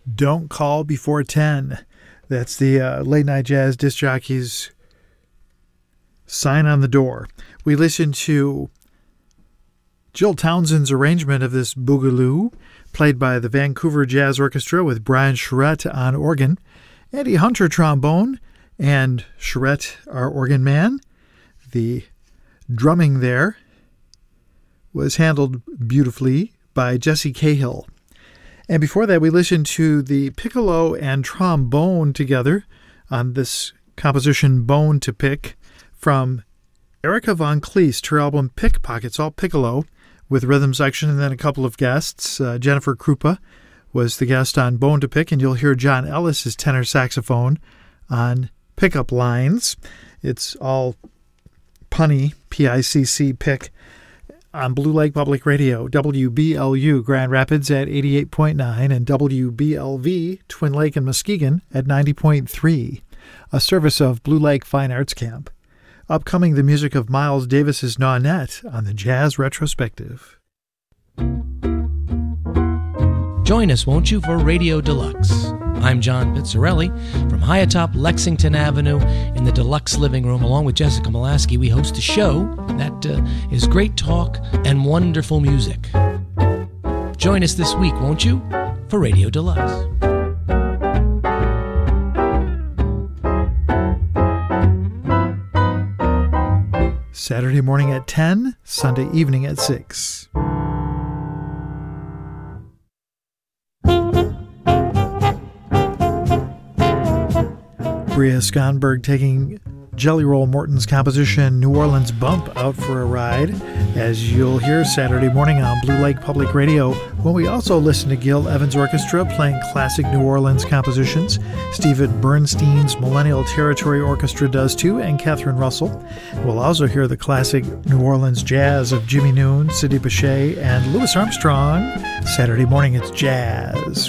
Don't Call Before 10. That's the late night jazz disc jockey's sign on the door. We listened to Jill Townsend's arrangement of this Boogaloo, played by the Vancouver Jazz Orchestra with Brian Charette on organ, Eddie Hunter trombone, and Charette, our organ man. The drumming there was handled beautifully by Jesse Cahill. And before that, we listened to the piccolo and trombone together on this composition, Bone to Pick, from Erica Von Kleist, her album Pickpockets, all piccolo, with rhythm section, and then a couple of guests. Jennifer Krupa was the guest on Bone to Pick, and you'll hear John Ellis' tenor saxophone on pickup lines. It's all punny, P-I-C-C, pick, on Blue Lake Public Radio, WBLU Grand Rapids at 88.9, and WBLV Twin Lake and Muskegon at 90.3, a service of Blue Lake Fine Arts Camp. Upcoming, the music of Miles Davis's Nonet on the Jazz Retrospective. Join us, won't you, for Radio Deluxe. I'm John Pizzarelli. From high atop Lexington Avenue in the Deluxe Living Room, along with Jessica Molaski, we host a show that is great talk and wonderful music. Join us this week, won't you, for Radio Deluxe. Saturday morning at 10, Sunday evening at 6. Bria Skonberg taking Jelly Roll Morton's composition New Orleans Bump out for a ride, as you'll hear Saturday morning on Blue Lake Public Radio, when we also listen to Gil Evans Orchestra playing classic New Orleans compositions. Stephen Bernstein's Millennial Territory Orchestra does too, and Catherine Russell. We'll also hear the classic New Orleans jazz of Jimmy Noon, Sidney Bechet, and Louis Armstrong. Saturday morning, it's jazz